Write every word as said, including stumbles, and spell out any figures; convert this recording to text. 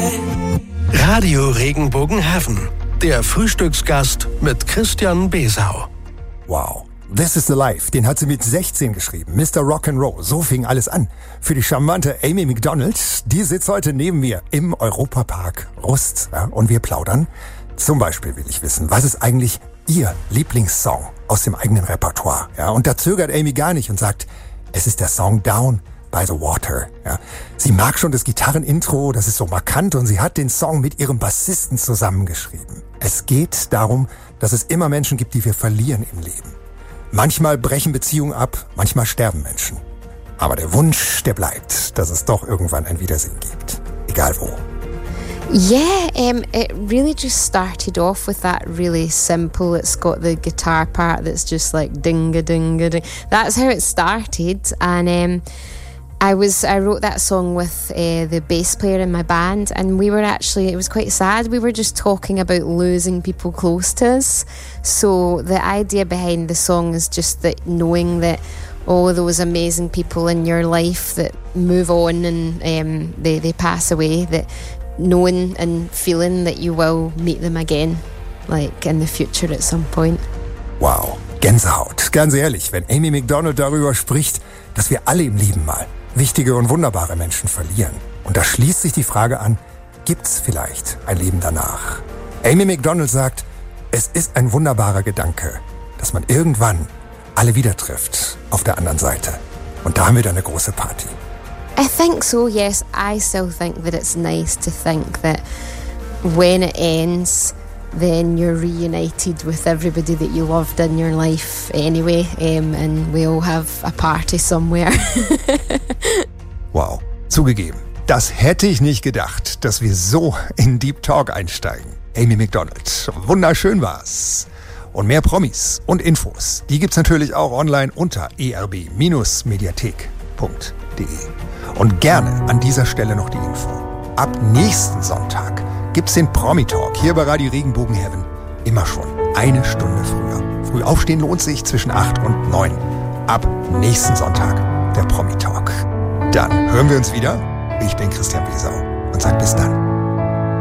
Radio Regenbogen Heaven. Der Frühstücksgast mit Christian Besau. Wow. This is the Life, den hat sie mit sechzehn geschrieben. Mister Rock'n'Roll, so fing alles an. Für die charmante Amy Macdonald, die sitzt heute neben mir im Europapark Rust. Ja, und wir plaudern. Zum Beispiel will ich wissen, was ist eigentlich ihr Lieblingssong aus dem eigenen Repertoire? Ja, und da zögert Amy gar nicht und sagt, es ist der Song Down by the Water. Ja, sie mag schon das Gitarrenintro, das ist so markant, und sie hat den Song mit ihrem Bassisten zusammengeschrieben. Es geht darum, dass es immer Menschen gibt, die wir verlieren im Leben. Manchmal brechen Beziehungen ab, manchmal sterben Menschen. Aber der Wunsch, der bleibt, dass es doch irgendwann ein Wiedersehen gibt. Egal wo. Yeah, um, it really just started off with that really simple, it's got the guitar part that's just like ding-a-ding-a-ding. That's how it started, and um, I was I wrote that song with uh, the bass player in my band, and we were actually, it was quite sad, we were just talking about losing people close to us. So the idea behind the song is just that knowing that all of those amazing people in your life that move on and um, they, they pass away, that knowing and feeling that you will meet them again, like in the future at some point. Wow, Gänsehaut. Ganz ehrlich, wenn Amy Macdonald darüber spricht, dass wir alle im Leben mal wichtige und wunderbare Menschen verlieren. Und da schließt sich die Frage an, gibt's vielleicht ein Leben danach? Amy Macdonald sagt, es ist ein wunderbarer Gedanke, dass man irgendwann alle wieder trifft auf der anderen Seite. Und da haben wir dann eine große Party. I think so, yes. I still think that it's nice to think that when it ends, then you're reunited with everybody that you loved in your life anyway, um, and we all have a party somewhere. Wow, zugegeben, das hätte ich nicht gedacht, dass wir so in Deep Talk einsteigen. Amy Macdonald, wunderschön war's. Und mehr Promis und Infos, die gibt's natürlich auch online unter e r b mediathek punkt d e. Und gerne an dieser Stelle noch die Info. Ab nächsten Sonntag gibt's den Promi-Talk hier bei Radio Regenbogen Heaven. Immer schon eine Stunde früher. Früh aufstehen lohnt sich zwischen acht und neun. Ab nächsten Sonntag der Promi-Talk. Dann hören wir uns wieder. Ich bin Christian Besau und sag bis dann.